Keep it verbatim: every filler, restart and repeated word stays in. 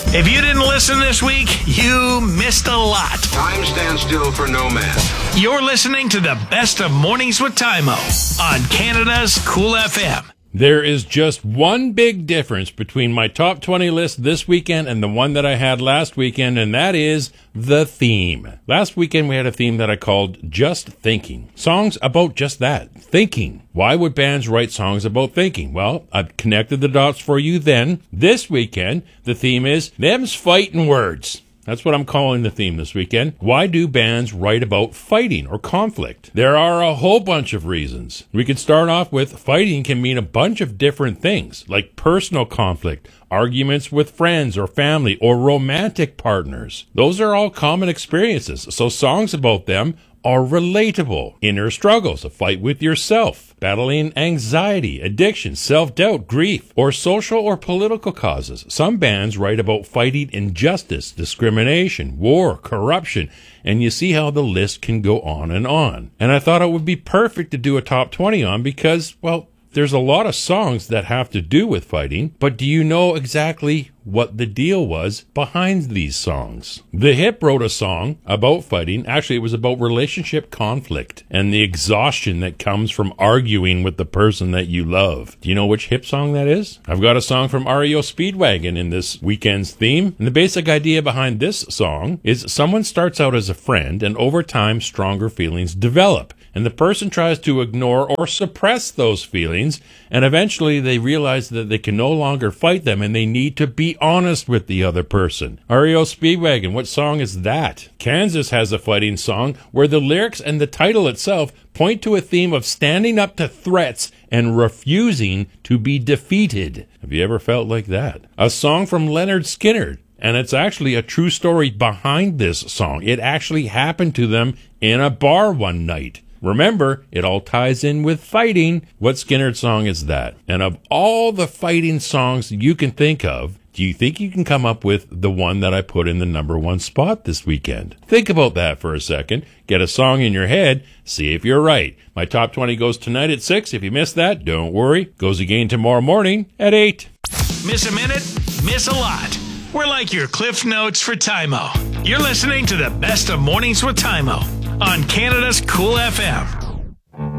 If you didn't listen this week, you missed a lot. Time stands still for no man. You're listening to the best of Mornings with Tymo on Canada's Cool F M. There is just one big difference between my top twenty list this weekend and the one that I had last weekend, and that is the theme. Last weekend we had a theme that I called Just Thinking. Songs about just that, thinking. Why would bands write songs about thinking? Well, I've connected the dots for you then. This weekend, the theme is Them's Fightin' Words. That's what I'm calling the theme this weekend. Why do bands write about fighting or conflict? There are a whole bunch of reasons. We could start off with fighting can mean a bunch of different things, like personal conflict, arguments with friends or family, or romantic partners. Those are all common experiences, so songs about them are relatable. Inner struggles, a fight with yourself, battling anxiety, addiction, self-doubt, grief, or social or political causes. Some bands write about fighting injustice, discrimination, war, corruption, and you see how the list can go on and on. And I thought it would be perfect to do a top twenty on because, well, there's a lot of songs that have to do with fighting, but do you know exactly what the deal was behind these songs? The Hip wrote a song about fighting. Actually, it was about relationship conflict and the exhaustion that comes from arguing with the person that you love. Do you know which Hip song that is? I've got a song from R E O Speedwagon in this weekend's theme. And the basic idea behind this song is someone starts out as a friend and over time stronger feelings develop. And the person tries to ignore or suppress those feelings, and eventually they realize that they can no longer fight them and they need to be honest with the other person. R E O Speedwagon, what song is that? Kansas has a fighting song where the lyrics and the title itself point to a theme of standing up to threats and refusing to be defeated. Have you ever felt like that? A song from Leonard Skinner. And it's actually a true story behind this song. It actually happened to them in a bar one night. Remember, it all ties in with fighting. What Skinner song is that? And of all the fighting songs you can think of, do you think you can come up with the one that I put in the number one spot this weekend? Think about that for a second. Get a song in your head. See if you're right. My top twenty goes tonight at six. If you missed that, don't worry. Goes again tomorrow morning at eight. Miss a minute? Miss a lot. We're like your Cliff Notes for Tymo. You're listening to the best of Mornings with Tymo on Canada's Cool F M.